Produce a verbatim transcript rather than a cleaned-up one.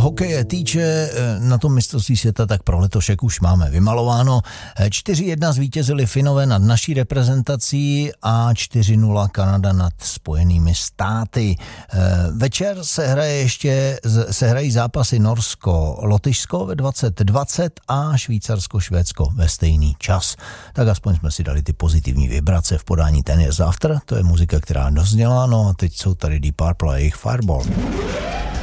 hokeje týče, na tom mistrovství světa, tak pro letošek už máme vymalováno. čtyři jedna zvítězili Finové nad naší reprezentací a čtyři nula Kanada nad Spojenými státy. Večer se hraje ještě, se hrají zápasy Norsko-Lotyšsko ve dvacet dvacet a Švýcarsko-Švédsko ve stejný čas. Tak aspoň jsme si dali ty pozitivní vibrace v podání Ten Years After. To je muzika, která dozněla, no a teď jsou tady Deep Purple a jejich Fireball.